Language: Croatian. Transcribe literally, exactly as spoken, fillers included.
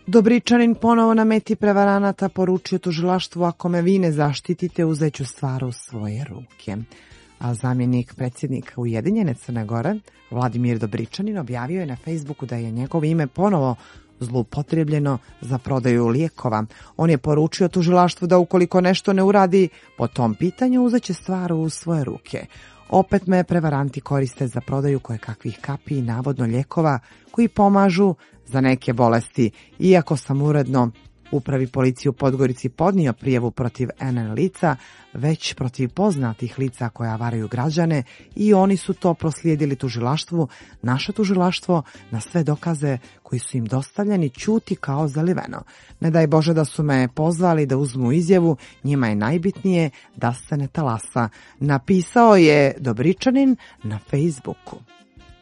Dobričanin ponovo na meti prevaranata, poručio tužilaštvu: ako me vi ne zaštitite, uzeću stvar u svoje ruke. A zamjenik predsjednika Ujedinjene Crne Gore, Vladimir Dobričanin, objavio je na Facebooku da je njegovo ime ponovo zloupotrijebljeno za prodaju lijekova. On je poručio tužilaštvu da ukoliko nešto ne uradi po tom pitanju, uzeće stvar u svoje ruke. Opet me prevaranti koriste za prodaju kojekakvih kapi i navodno lijekova koji pomažu za neke bolesti, iako sam uredno Upravi policije u Podgorici podnio prijavu protiv N N lica, već protiv poznatih lica koja varaju građane, i oni su to proslijedili tužilaštvu. Naše tužilaštvo na sve dokaze koji su im dostavljeni ćuti kao zaliveno. Ne daj Bože da su me pozvali da uzmu izjavu, njima je najbitnije da se ne talasa, napisao je Dobričanin na Facebooku.